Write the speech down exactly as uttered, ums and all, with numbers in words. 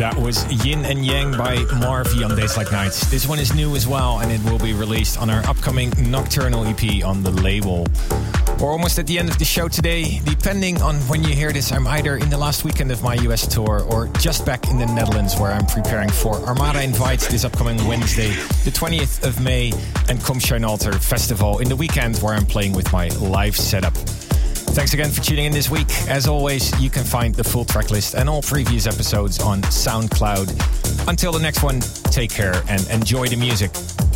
That was Yin and Yang by Marvy on Days Like Nights. This one is new as well, and it will be released on our upcoming Nocturnal E P on the label. We're almost at the end of the show today. Depending on when you hear this, I'm either in the last weekend of my U S tour or just back in the Netherlands, where I'm preparing for Armada Invites this upcoming Wednesday, the twentieth of May, and Come Shine Altar Festival in the weekend, where I'm playing with my live setup. Thanks again for tuning in this week. As always, you can find the full track list and all previous episodes on SoundCloud. Until the next one, take care and enjoy the music.